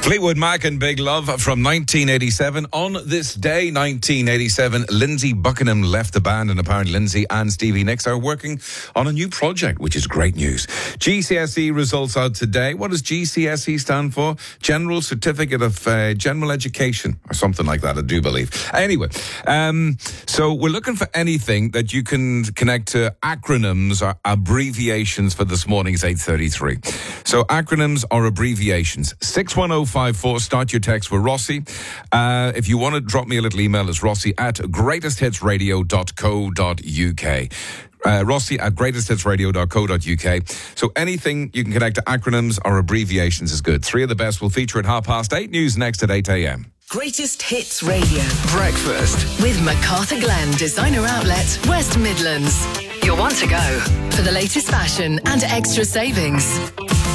Fleetwood Mac and Big Love from 1987. On this day, 1987, Lindsay Buckingham left the band, and apparently Lindsay and Stevie Nicks are working on a new project, which is great news. GCSE results out today. What does GCSE stand for? General Certificate of General Education, or something like that, I do believe. Anyway, so we're looking for anything that you can connect to acronyms or abbreviations for this morning's 8:33. So acronyms or abbreviations. 61054, start your text with Rossi. If you want to drop me a little email, it's rossi@greatesthitsradio.co.uk. Rossi@greatesthitsradio.co.uk. So anything you can connect to acronyms or abbreviations is good. Three of the best will feature at 8:30. News next at 8 a.m. Greatest Hits Radio. Breakfast With MacArthur Glen Designer Outlet, West Midlands. You'll want to go for the latest fashion and extra savings.